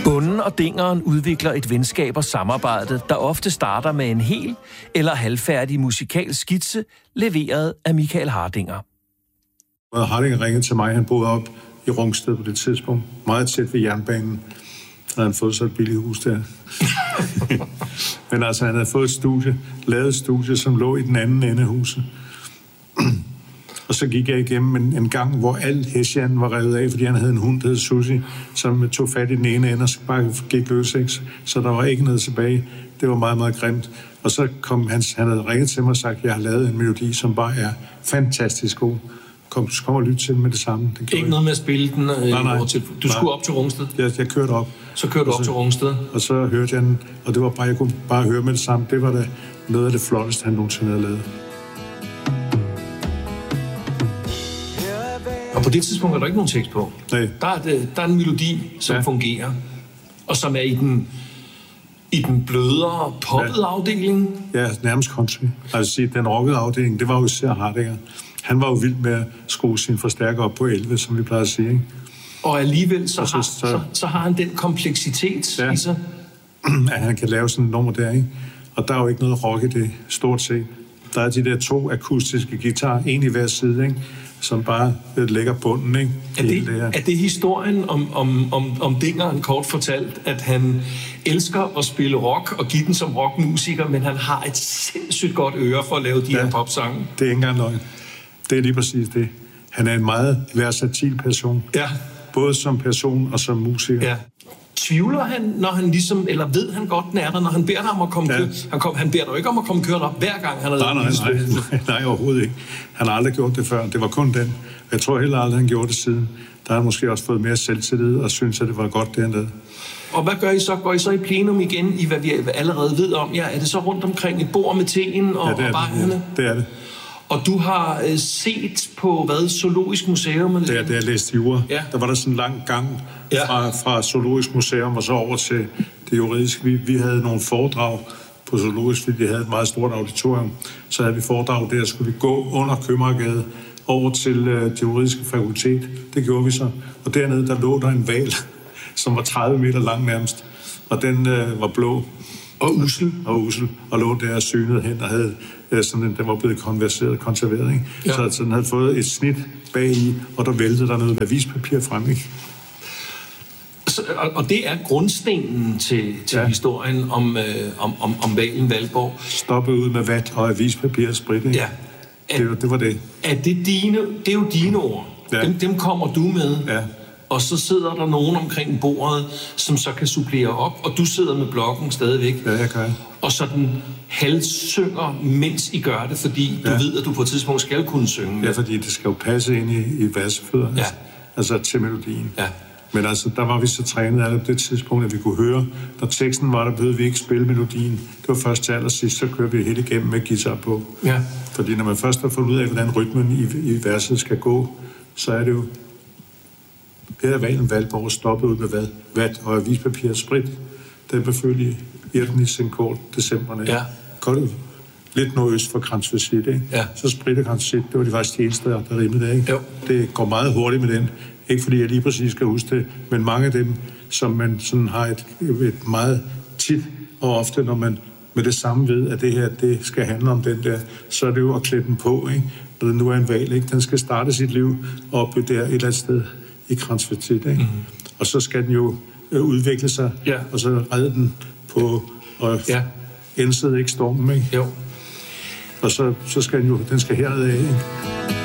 Bonden og dingeren udvikler et venskab og samarbejde, der ofte starter med en hel eller halvfærdig musikalsk skitse, leveret af Michael Hardinger. Hardinger ringede til mig, han boede op i Rungsted på det tidspunkt, meget tæt ved jernbanen. Han havde fået så et billigt hus der. Men altså, han havde fået et studie, lavet et studie, som lå i den anden ende af huset. Og så gik jeg igennem en gang, hvor al hessianen var revet af, fordi han havde en hund, der hed Susie, som tog fat i den ene ende og bare gik løs, ikke? Så der var ikke noget tilbage. Det var meget, meget grimt. Og så kom han havde ringet til mig og sagt, at jeg har lavet en melodi, som bare er fantastisk god. Kom og lytte til den med det samme. Det ikke noget med at spille den? Nej. Du skulle op til Rungsted? Jeg kørte op. Så kørte du op til Rungsted? Og så hørte jeg den, og det var bare, jeg kunne bare høre med det samme. Det var da noget af det flotteste, han nogensinde havde lavet. Og på det tidspunkt er der ikke nogen tekst på. Nej. Der er en melodi, som fungerer, og som er i den blødere poppede afdeling. Ja, nærmest country. Altså den rockede afdeling, det var jo især Hardinger. Han var jo vild med at skrue sin forstærker op på 11, som vi plejer at sige, ikke? Og alligevel så har han den kompleksitet i sig. At han kan lave sådan et nummer der, ikke? Og der er jo ikke noget rock i det, stort set. Der er de der 2 akustiske guitarer, en i hver side, ikke? Som bare lægger bunden, ikke? Er det historien om dingeren kort fortalt, at han elsker at spille rock og give den som rockmusiker, men han har et sindssygt godt øre for at lave de her popsange? Det er ikke engang løgn. Det er lige præcis det. Han er en meget versatil person. Ja. Både som person og som musiker. Ja. Tvivler han, når han ligesom, eller ved han godt, den er der, når han beder dig om at komme køre? Han beder dig ikke om at komme køre op hver gang, han har Nej, overhovedet ikke. Han har aldrig gjort det før. Det var kun den. Jeg tror heller aldrig, han gjorde det siden. Der har han måske også fået mere selvtillid og synes, at det var godt dernede. Og hvad gør I så? Går I så i plenum igen, i hvad vi allerede ved om? Ja, er det så rundt omkring et bord med teen og barerne? Det er det. Og du har set på, Zoologisk Museum? Det er det, jeg læste jura. Ja. Der var der sådan en lang gang fra Zoologisk Museum og så over til det juridiske. Vi havde nogle foredrag på Zoologisk, fordi vi havde et meget stort auditorium. Så havde vi foredrag der, skulle vi gå under Købmagergade over til det juridiske fakultet. Det gjorde vi så. Og dernede, der lå der en hval, som var 30 meter lang nærmest. Og den var blå. Og ussel. Og lå der synet hen og havde sådan, den var blevet konserveret, ikke? Ja. Så den havde fået et snit bagi, og der væltede der noget avispapir frem, ikke? Og det er grundstenen til historien om hvalen Valborg. Stoppet ud med vat og avispapir og sprit, ikke? Ja. Det var det. Det er jo dine ord. Ja. Dem kommer du med. Ja. Og så sidder der nogen omkring bordet, som så kan supplere op, og du sidder med blokken stadigvæk. Ja, jeg kan. Og så den halvsynger, mens I gør det, fordi du ved, at du på et tidspunkt skal kunne synge. Ja, fordi det skal jo passe ind i versefødder, altså til melodien. Ja. Men altså, der var vi så trænet af det tidspunkt, at vi kunne høre, når teksten var der, behøvede vi ikke spille melodien. Det var først til allersidst, så kører vi helt igennem med guitar på. Ja. Fordi når man først har fundet ud af, hvordan rytmen i verset skal gå, så er det jo her er hvalen Valborg stoppet ud med vat og avispapir og sprit. Den blev født i 18. kort december. Ja. Godt lidt nordøst for Kranjsvesít, ikke? Ja. Så sprit og Kranjsvesít, det var de faktisk de eneste, der rimede der, ikke? Jo. Det går meget hurtigt med den. Ikke fordi jeg lige præcis skal huske det, men mange af dem, som man sådan har et meget tit og ofte, når man med det samme ved, at det her, det skal handle om den der, så er det jo at klæde den på, ikke? Når det nu er en hval, ikke? Den skal starte sit liv oppe der et eller andet sted i Kranjsvesít, ikke? Mm-hmm. Og så skal den jo udvikle sig, og så redde den på og indsætte ikke stormen, ikke? Jo. Og så skal den skal herad af, ikke?